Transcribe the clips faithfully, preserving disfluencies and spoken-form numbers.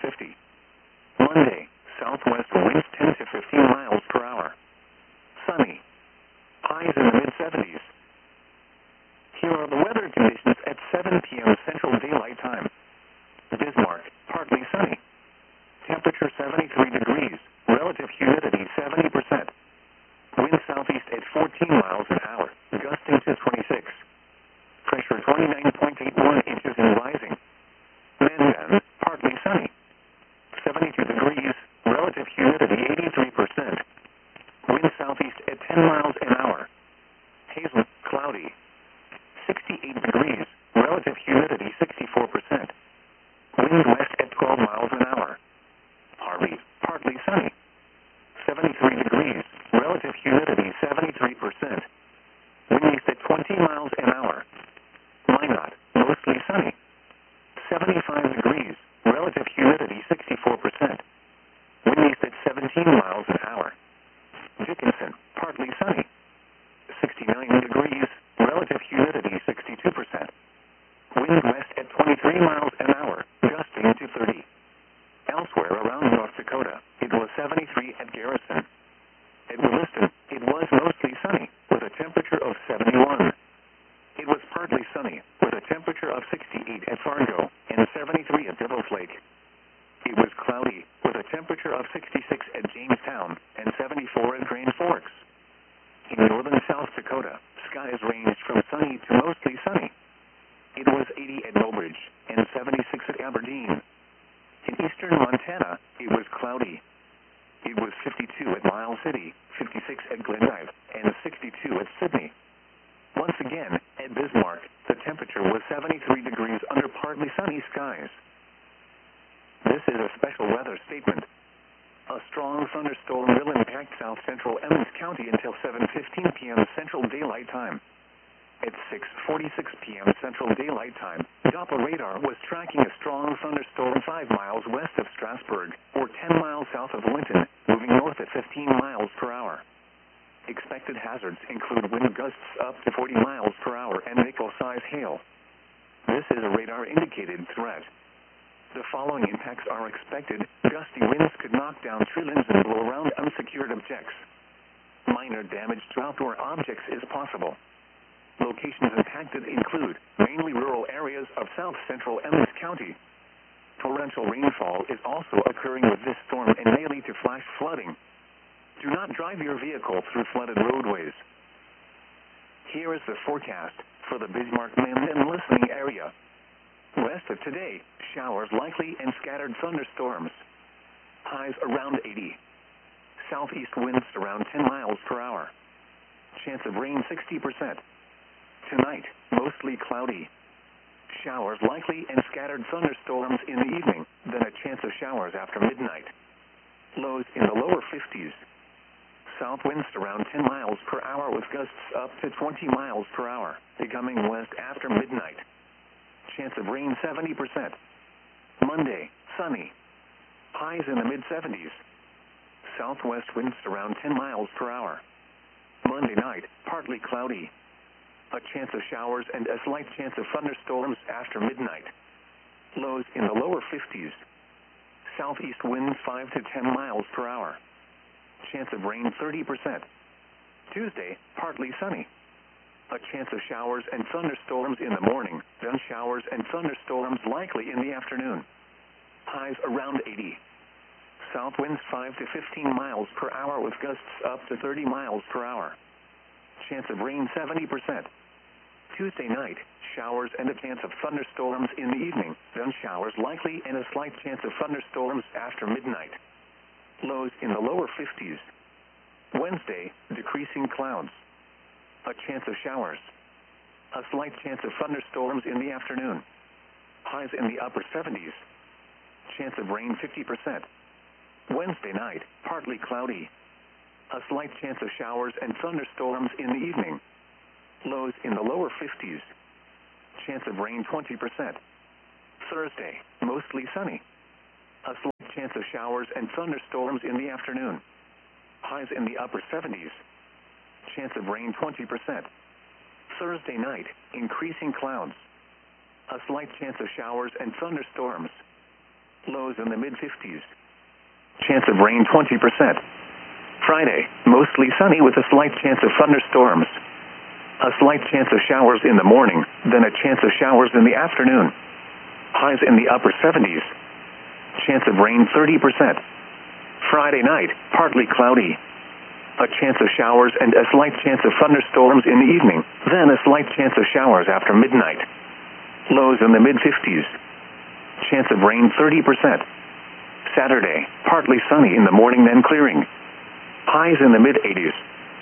fifty. Monday, southwest winds ten to fifteen miles per hour. Sunny. Highs in the mid seventies. Here are the weather conditions at seven p m Central Daylight Time. Bismarck, partly sunny. Temperature seventy-three degrees. Relative humidity seventy percent. Wind southeast at fourteen miles an hour, gusting to twenty-six. Pressure twenty-nine point eight one inches and rising. Mandan, partly sunny. seventy-two degrees. Relative humidity eighty-three percent. Wind southeast at ten miles an hour. Hazen, cloudy. sixty-eight degrees. Relative humidity sixty-four percent. Wind west at twelve miles an hour. Harvey, partly sunny. seventy-three degrees. Relative humidity seventy-three percent. Wind east at twenty miles an hour. Minot, mostly sunny. seventy-five degrees. Relative humidity sixty-four percent. Wind east at seventeen miles an hour. Dickinson, partly sunny. sixty-nine degrees. Relative humidity sixty-two percent. Wind west at twenty-three miles an hour, gusting to thirty. Elsewhere around North Dakota, it was seventy-three at Garrison. At Williston, it was mostly sunny, with a temperature of seventy-one. It was partly sunny, with a temperature of sixty-eight at Fargo and seventy-three at Devil's Lake. It was cloudy, with a temperature of sixty-six at Jamestown and seventy-four at Grand Forks. In northern South Dakota, skies ranged from sunny to mostly sunny. It was eighty at Millbridge and seventy-six at Aberdeen. In eastern Montana, it was cloudy. It was fifty-two at Miles City, fifty-six at Glendive, and sixty-two at Sydney. Once again, at Bismarck, the temperature was seventy-three degrees under partly sunny skies. This is a special weather statement. A strong thunderstorm will impact south central Emmons County until seven fifteen p m Central Daylight Time. At six forty-six p m Central Daylight Time, Doppler radar was tracking a strong thunderstorm five miles west of Strasburg, or ten miles south of Linton, moving north at fifteen miles per hour. Expected hazards include wind gusts up to forty miles per hour and nickel-size hail. This is a radar-indicated threat. The following impacts are expected. Gusty winds could knock down tree limbs and blow around unsecured objects. Minor damage to outdoor objects is possible. Locations impacted include mainly rural areas of south central Emmons County. Torrential rainfall is also occurring with this storm and may lead to flash flooding. Do not drive your vehicle through flooded roadways. Here is the forecast for the Bismarck-Mandan listening area. West of today, showers likely and scattered thunderstorms. Highs around eighty. Southeast winds around ten miles per hour. Chance of rain sixty percent. Tonight, mostly cloudy. Showers likely and scattered thunderstorms in the evening, then a chance of showers after midnight. Lows in the lower fifties. South winds around ten miles per hour with gusts up to twenty miles per hour, becoming west after midnight. Chance of rain seventy percent. Monday, sunny. Highs in the mid seventies. Southwest winds around ten miles per hour. Monday night, partly cloudy. A chance of showers and a slight chance of thunderstorms after midnight. Lows in the lower fifties. Southeast winds five to ten miles per hour. Chance of rain thirty percent. Tuesday, partly sunny. A chance of showers and thunderstorms in the morning, then showers and thunderstorms likely in the afternoon. Highs around eighty. South winds five to fifteen miles per hour with gusts up to thirty miles per hour. Chance of rain seventy percent. Tuesday night, showers and a chance of thunderstorms in the evening, then showers likely and a slight chance of thunderstorms after midnight. Lows in the lower fifties. Wednesday, decreasing clouds. A chance of showers. A slight chance of thunderstorms in the afternoon. Highs in the upper seventies. Chance of rain fifty percent. Wednesday night, partly cloudy. A slight chance of showers and thunderstorms in the evening. Lows in the lower fifties. Chance of rain twenty percent. Thursday, mostly sunny. A slight chance of showers and thunderstorms in the afternoon. Highs in the upper seventies. Chance of rain twenty percent. Thursday night, increasing clouds. A slight chance of showers and thunderstorms. Lows in the mid fifties. Chance of rain twenty percent. Friday, mostly sunny with a slight chance of thunderstorms. A slight chance of showers in the morning, then a chance of showers in the afternoon. Highs in the upper seventies. Chance of rain thirty percent. Friday night, partly cloudy. A chance of showers and a slight chance of thunderstorms in the evening, then a slight chance of showers after midnight. Lows in the mid fifties. Chance of rain thirty percent. Saturday, partly sunny in the morning then clearing. Highs in the mid eighties.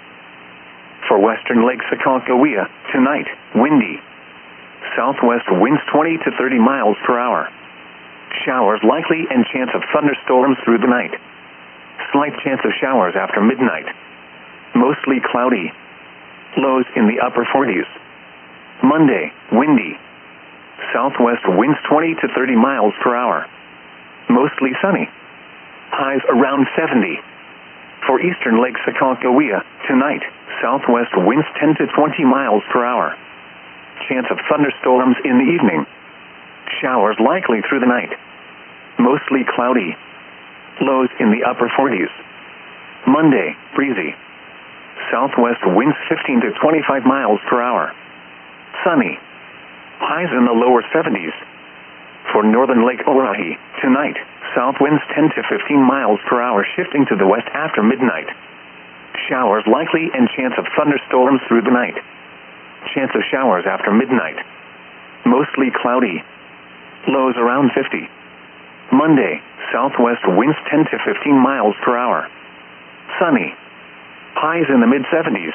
For western Lake Aconcagua, tonight, windy. Southwest winds twenty to thirty miles per hour. Showers likely and chance of thunderstorms through the night. Slight chance of showers after midnight. Mostly cloudy. Lows in the upper forties. Monday, windy. Southwest winds twenty to thirty miles per hour. Mostly sunny. Highs around seventy. For eastern Lake Aconcagua, tonight, southwest winds ten to twenty miles per hour. Chance of thunderstorms in the evening. Showers likely through the night. Mostly cloudy. Lows in the upper forties. Monday, breezy. Southwest winds fifteen to twenty-five miles per hour. Sunny. Highs in the lower seventies. For northern Lake Oahe, tonight, south winds ten to fifteen miles per hour shifting to the west after midnight. Showers likely and chance of thunderstorms through the night. Chance of showers after midnight. Mostly cloudy. Lows around fifty. Monday, southwest winds ten to fifteen miles per hour. Sunny. Highs in the mid seventies.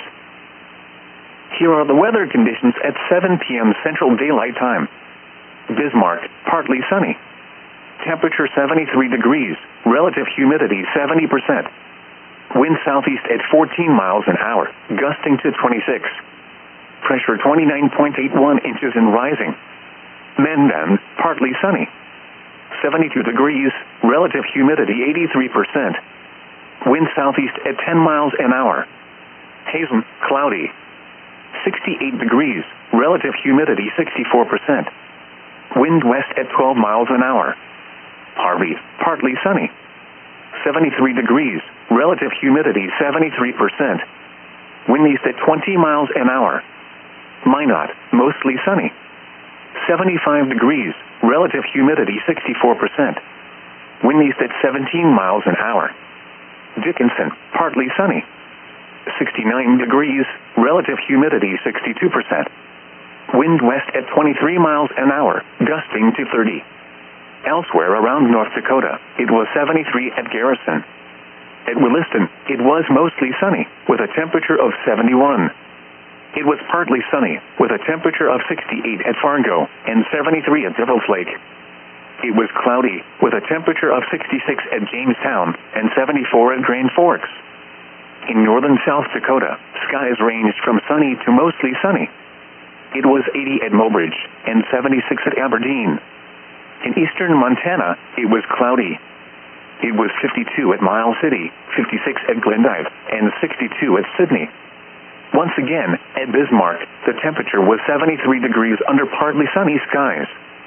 Here are the weather conditions at seven p.m. Central Daylight Time. Bismarck, partly sunny. Temperature seventy-three degrees, relative humidity seventy percent. Wind southeast at fourteen miles an hour, gusting to twenty-six. Pressure twenty-nine point eight one inches and rising. Mendon, partly sunny. seventy-two degrees, relative humidity eighty-three percent. Wind southeast at ten miles an hour. Hazen, cloudy. sixty-eight degrees, relative humidity sixty-four percent. Wind west at twelve miles an hour. Harvey, partly sunny. seventy-three degrees, relative humidity seventy-three percent. Wind east at twenty miles an hour. Minot, mostly sunny. seventy-five degrees, relative humidity sixty-four percent. Wind east at seventeen miles an hour. Dickinson, partly sunny. sixty-nine degrees, relative humidity sixty-two percent. Wind west at twenty-three miles an hour, gusting to thirty. Elsewhere around North Dakota, it was seventy-three at Garrison. At Williston, it was mostly sunny, with a temperature of seventy-one. It was partly sunny, with a temperature of sixty-eight at Fargo, and seventy-three at Devil's Lake. It was cloudy, with a temperature of sixty-six at Jamestown, and seventy-four at Grand Forks. In northern South Dakota, skies ranged from sunny to mostly sunny. It was eighty at Mobridge, and seventy-six at Aberdeen. In eastern Montana, it was cloudy. It was fifty-two at Miles City, fifty-six at Glendive, and sixty-two at Sydney. Once again, at Bismarck, the temperature was seventy-three degrees under partly sunny skies.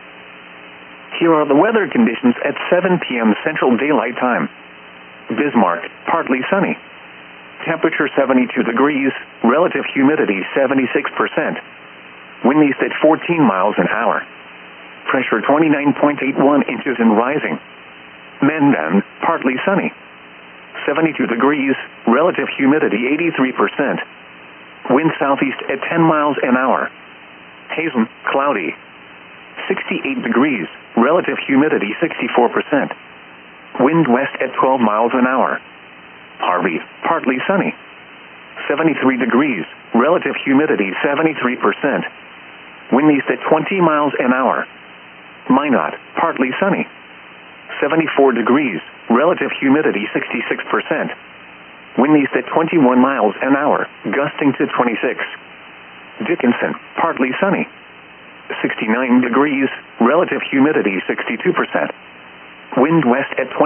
Here are the weather conditions at seven p.m. Central Daylight Time. Bismarck, partly sunny. Temperature seventy-two degrees, relative humidity seventy-six percent. Wind east at fourteen miles an hour. Pressure twenty-nine point eight one inches and rising. Mendon, partly sunny. seventy-two degrees, relative humidity eighty-three percent. Wind southeast at ten miles an hour. Hazen, cloudy. sixty-eight degrees, relative humidity sixty-four percent. Wind west at twelve miles an hour. Harvey, partly sunny. seventy-three degrees, relative humidity seventy-three percent. Wind east at twenty miles an hour. Minot, partly sunny. seventy-four degrees, relative humidity sixty-six percent. Wind east at twenty-one miles an hour, gusting to twenty-six. Dickinson, partly sunny. sixty-nine degrees, relative humidity sixty-two percent. Wind west at twenty